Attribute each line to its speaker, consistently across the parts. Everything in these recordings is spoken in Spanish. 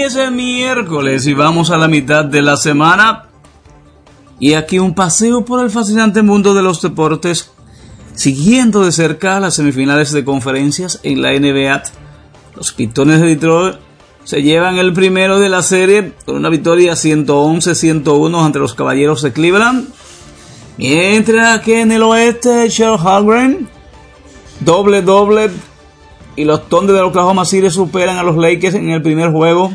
Speaker 1: es el miércoles y vamos a la mitad de la semana. Y aquí un paseo por el fascinante mundo de los deportes, siguiendo de cerca las semifinales de conferencias en la NBA. Los Pistons de Detroit se llevan el primero de la serie con una victoria 111-101 ante los Caballeros de Cleveland. Mientras que en el oeste, Charles Holmgren, doble, y los Thunder de Oklahoma City superan a los Lakers en el primer juego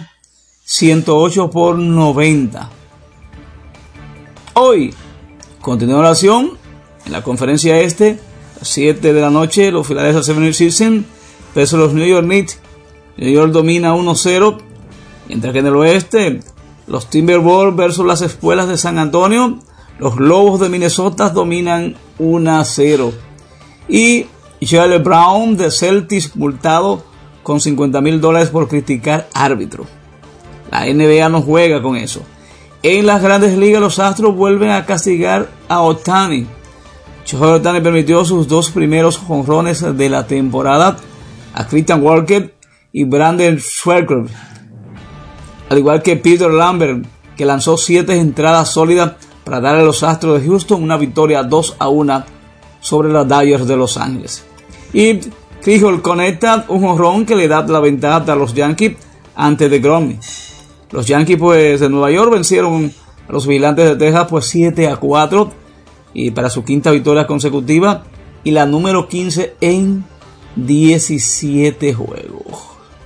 Speaker 1: 108-90. Hoy continúa la acción en la conferencia este, a las 7 de la noche, los Philadelphia 76ers versus los New York Knicks. New York domina 1-0, mientras que en el oeste, los Timberwolves versus las Espuelas de San Antonio, los Lobos de Minnesota dominan 1-0. Y Jaylen Brown de Celtics multado con $50,000 por criticar árbitro. La NBA no juega con eso. En las grandes ligas, los Astros vuelven a castigar a Ohtani. Shohei Ohtani permitió sus dos primeros jonrones de la temporada a Christian Walker y Brandon Schwarber, al igual que Peter Lambert, que lanzó 7 entradas sólidas para darle a los Astros de Houston una victoria 2-1 sobre los Dodgers de Los Ángeles. Y Chris Hall conecta un jonrón que le da la ventaja a los Yankees ante DeGrom. Los Yankees pues de Nueva York vencieron a los Vigilantes de Texas pues 7-4 y para su quinta victoria consecutiva y la número 15 en 17 juegos.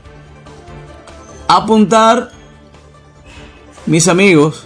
Speaker 1: Apuntar, mis amigos,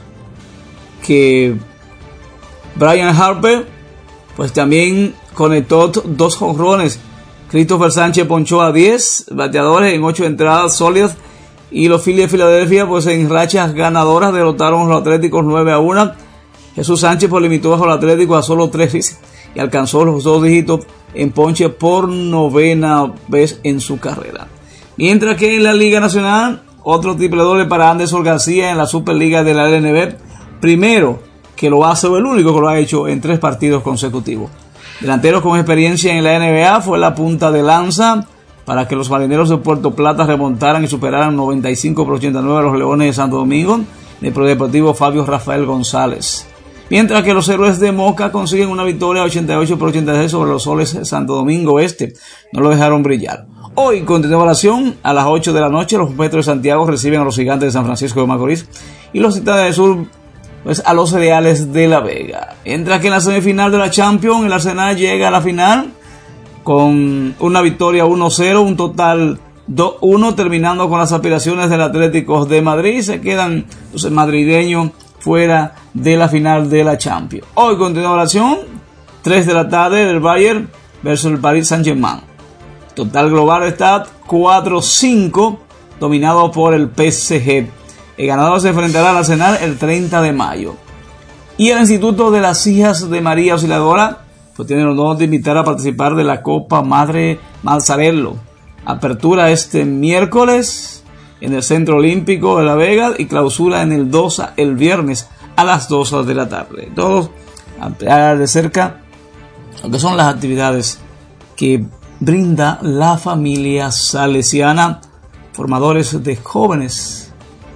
Speaker 1: que Bryce Harper pues también conectó 2 jonrones. Christopher Sánchez ponchó a 10 bateadores en 8 entradas sólidas. Y los Phillies de Filadelfia pues en rachas ganadoras derrotaron a los Atléticos 9-1. Jesús Sánchez pues limitó a los Atléticos a solo 3 hits y alcanzó los 2 dígitos en ponche por 9ª vez en su carrera. Mientras que en la Liga Nacional, otro triple doble para Anderson García en la Superliga de la LNB. Primero que lo hace, o el único que lo ha hecho en 3 partidos consecutivos. Delanteros con experiencia en la NBA fue la punta de lanza para que los Marineros de Puerto Plata remontaran y superaran 95-89 a los Leones de Santo Domingo del Prodeportivo Fabio Rafael González. Mientras que los Héroes de Moca consiguen una victoria 88-86 sobre los Soles de Santo Domingo Este. No lo dejaron brillar. Hoy continúa la acción a las 8 de la noche. Los Petros de Santiago reciben a los Gigantes de San Francisco de Macorís y los Titanes del Sur pues a los Cereales de La Vega. Mientras que en la semifinal de la Champions, el Arsenal llega a la final con una victoria 1-0, un total 2-1, terminando con las aspiraciones del Atlético de Madrid. Se quedan los madrileños fuera de la final de la Champions. Hoy continúa la acción, 3 de la tarde, el Bayern versus el Paris Saint-Germain. Total global está 4-5, dominado por el PSG. El ganador se enfrentará al Arsenal el 30 de mayo. Y el Instituto de las Hijas de María Auxiliadora pues tiene el honor de invitar a participar de la Copa Madre Mazzarello. Apertura este miércoles en el Centro Olímpico de La Vega y clausura en el DOSA el viernes a las 2 de la tarde. Todos ampliar de cerca lo que son las actividades que brinda la familia salesiana, formadores de jóvenes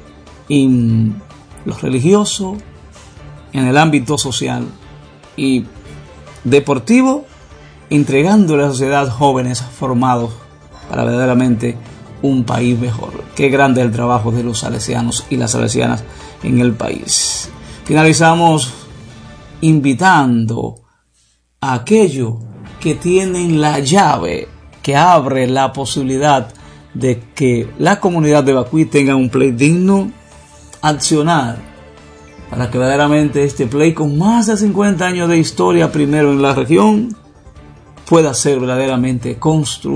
Speaker 1: en lo religioso, en el ámbito social y deportivo, entregándole a la sociedad jóvenes formados para verdaderamente un país mejor. Qué grande el trabajo de los salesianos y las salesianas en el país. Finalizamos invitando a aquellos que tienen la llave que abre la posibilidad de que la comunidad de Bacuí tenga un play digno, accionar para que verdaderamente este play con más de 50 años de historia primero en la región pueda ser verdaderamente construido